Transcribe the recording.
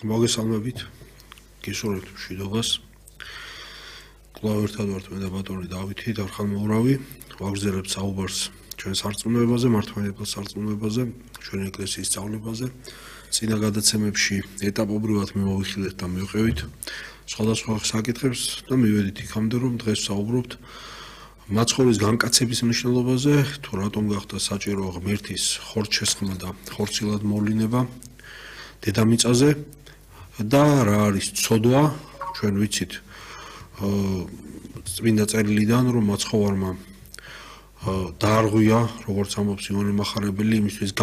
მოგესალმებით, გისურვებთ მშვიდობას. კვლავ ერთად ვართ მე და ბატონი დავითი, დარხალმოურავი. ვაგრძელებთ საუბარს ჩვენ სარწმუნოებაზე, მართლმადიდებლურ სარწმუნოებაზე, ჩვენი ეკლესიის სწავლებაზე. წინა გადაცემებში ეტაპობრივად მივიხილეთ და მივყევით სხვადასხვა საკითხებს და მივედით იქამდე, რომ დღეს ვსაუბრობთ მაცხოვრის განკაცების მნიშვნელობაზე, თუ რატომ გახდა საჭირო ღმერთის ხორცშესხმა და ხორცილად მოვლინება დედამიწაზე და რა არის ცოდვა, ჩვენ ვიცით წმინდა წერილიდან, რომ მაცხოვარმა დაარღვია, როგორც ამბობს იოანე მახარებელი, იმისთვის